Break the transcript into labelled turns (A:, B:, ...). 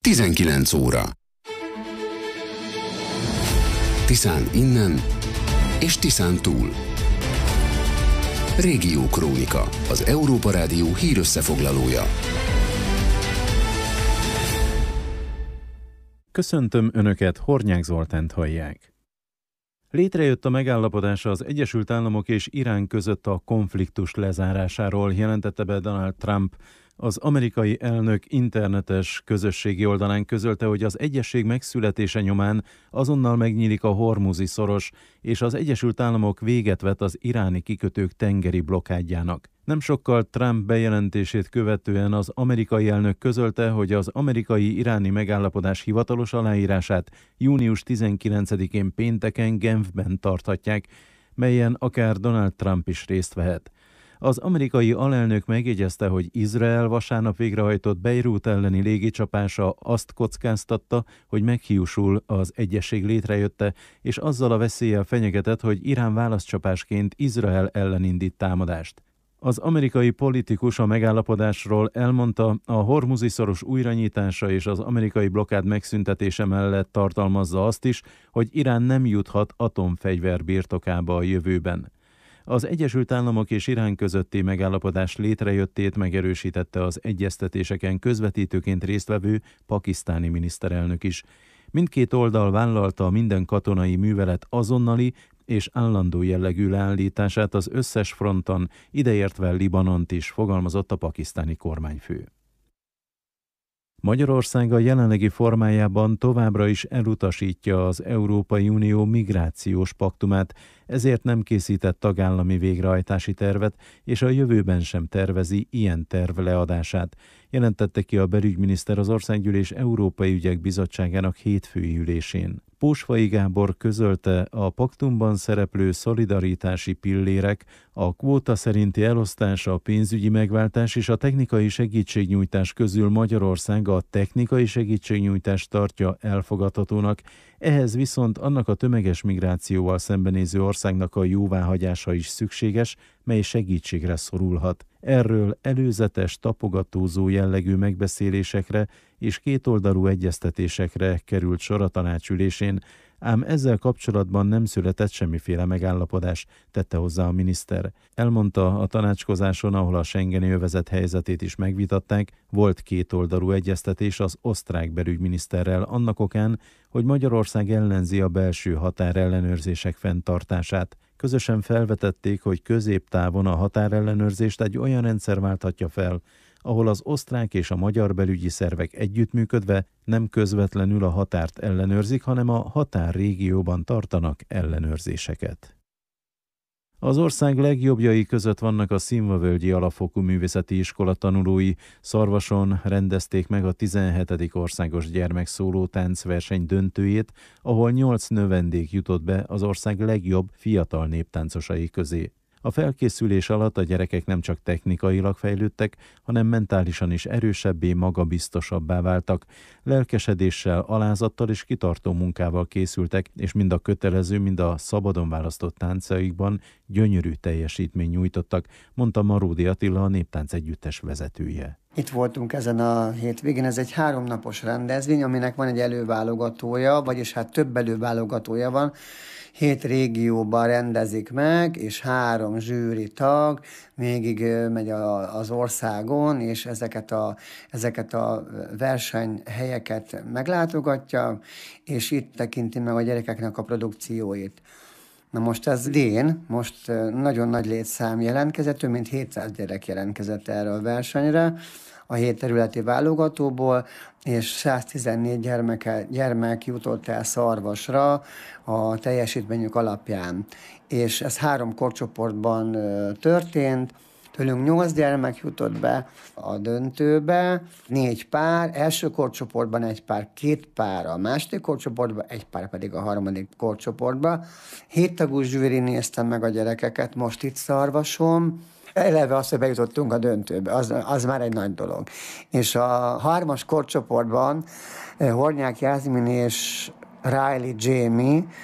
A: 19 óra. Tiszán innen és Tiszán túl. Régiókrónika, az Európa Rádió hírösszefoglalója.
B: Köszöntöm Önöket, Hornyák Zoltánt hallják. Létrejött a megállapodás az Egyesült Államok és Irán között a konfliktus lezárásáról, jelentette be Donald Trump. Az amerikai elnök internetes közösségi oldalán közölte, hogy az egyezség megszületése nyomán azonnal megnyílik a Hormuzi szoros, és az Egyesült Államok véget vet az iráni kikötők tengeri blokkádjának. Nem sokkal Trump bejelentését követően az amerikai elnök közölte, hogy az amerikai-iráni megállapodás hivatalos aláírását június 19-én pénteken Genfben tarthatják, melyen akár Donald Trump is részt vehet. Az amerikai alelnök megjegyezte, hogy Izrael vasárnap végrehajtott Beirut elleni légicsapása azt kockáztatta, hogy meghiúsul az egyezség létrejötte, és azzal a veszéllyel fenyegetett, hogy Irán válaszcsapásként Izrael ellen indít támadást. Az amerikai politikus a megállapodásról elmondta, a Hormuzi szoros újranyitása és az amerikai blokkád megszüntetése mellett tartalmazza azt is, hogy Irán nem juthat atomfegyver birtokába a jövőben. Az Egyesült Államok és Irán közötti megállapodás létrejöttét megerősítette az egyeztetéseken közvetítőként résztvevő pakisztáni miniszterelnök is. Mindkét oldal vállalta minden katonai művelet azonnali és állandó jellegű leállítását az összes fronton, ideértve Libanont is, fogalmazott a pakisztáni kormányfő. Magyarország a jelenlegi formájában továbbra is elutasítja az Európai Unió migrációs paktumát, ezért nem készített tagállami végrehajtási tervet, és a jövőben sem tervezi ilyen terv leadását, jelentette ki a belügyminiszter az Országgyűlés Európai Ügyek Bizottságának hétfői ülésén. Pósfai Gábor közölte, a paktumban szereplő szolidaritási pillérek, a kvóta szerinti elosztás, a pénzügyi megváltás és a technikai segítségnyújtás közül Magyarország a technikai segítségnyújtást tartja elfogadhatónak, ehhez viszont annak a tömeges migrációval szembenéző országnak a jóváhagyása is szükséges, mely segítségre szorulhat. Erről előzetes, tapogatózó jellegű megbeszélésekre és kétoldalú egyeztetésekre került sor a tanácsülésén, ám ezzel kapcsolatban nem született semmiféle megállapodás, tette hozzá a miniszter. Elmondta, a tanácskozáson, ahol a schengeni övezet helyzetét is megvitatták, volt kétoldalú egyeztetés az osztrák belügyminiszterrel annak okán, hogy Magyarország ellenzi a belső határellenőrzések fenntartását. Közösen felvetették, hogy középtávon a határellenőrzést egy olyan rendszer válthatja fel, ahol az osztrák és a magyar belügyi szervek együttműködve nem közvetlenül a határt ellenőrzik, hanem a határrégióban tartanak ellenőrzéseket. Az ország legjobbjai között vannak a Szilvavölgyi Alapfokú Művészeti Iskola tanulói. Szarvason rendezték meg a 17. országos gyermekszóló táncverseny döntőjét, ahol 8 növendék jutott be az ország legjobb fiatal néptáncosai közé. A felkészülés alatt a gyerekek nem csak technikailag fejlődtek, hanem mentálisan is erősebbé, magabiztosabbá váltak. Lelkesedéssel, alázattal és kitartó munkával készültek, és mind a kötelező, mind a szabadon választott táncaikban gyönyörű teljesítményt nyújtottak, mondta Maródi Attila, a Néptánc Együttes vezetője.
C: Itt voltunk ezen a hétvégén, ez egy 3 napos rendezvény, aminek van egy előválogatója, vagyis hát több előválogatója van. 7 régióban rendezik meg, és 3 zsűri tag végig megy az országon, és ezeket a versenyhelyeket meglátogatja, és itt tekinti meg a gyerekeknek a produkcióit. Na most ez idén, most nagyon nagy létszám jelentkezett, több mint 700 gyerek jelentkezett erre a versenyre, a 7 területi válogatóból, és 114 gyermek jutott el Szarvasra a teljesítményük alapján. És ez 3 korcsoportban történt, tőlünk 8 gyermek jutott be a döntőbe, 4 pár, első korcsoportban 1 pár, 2 pár a második korcsoportban, 1 pár pedig a harmadik korcsoportban. 7 tagú zsűri nézte meg a gyerekeket most itt Szarvason. Eleve azt, hogy bejutottunk a döntőbe, az már egy nagy dolog. És a 3-as korcsoportban Hornyák Jászmin és Riley Jamie